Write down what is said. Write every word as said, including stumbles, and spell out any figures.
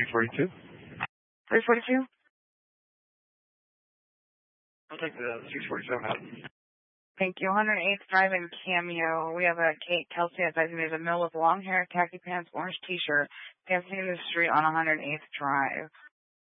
three forty-two. three forty-two? I'll take the six forty-seven out. Thank you. one oh eighth Drive in Cameo. We have a Kate Kelsey advising there's a male with long hair, khaki pants, orange t-shirt, dancing in the street on one oh eighth Drive.